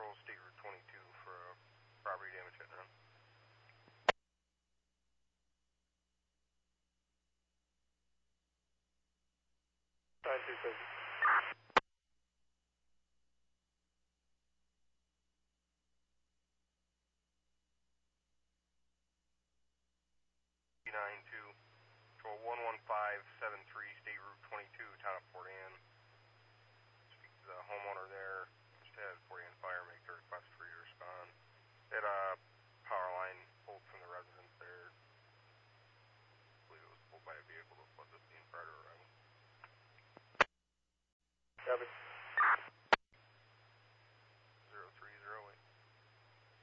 General State Route 22 for property damage hit and run. 927.